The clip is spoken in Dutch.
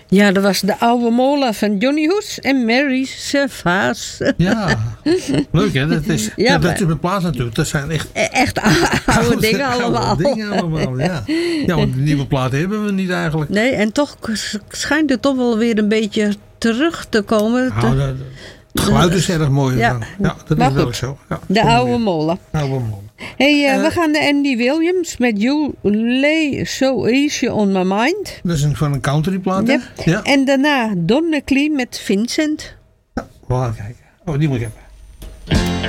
Ja, dat was de oude molen van Johnny Hoes en Mary Servaas. Ja, leuk hè. Dat is, Ja, dat is mijn plaats natuurlijk. Dat zijn echt Oude dingen allemaal. oude dingen allemaal, ja. Ja, want de nieuwe platen hebben we niet eigenlijk. Nee, en toch schijnt het toch wel weer een beetje terug te komen. Nou, het geluid is erg mooi. Ja. Ja, dat Maar is wel goed, zo. Ja, de oude molen. oude molen. Hey, we gaan de Andy Williams met You Lay So Easy On My Mind. Dat is van een countryplaat, hè? Ja. Ja. En daarna Don McLean met Vincent. We gaan kijken. Oh, die moet ik hebben.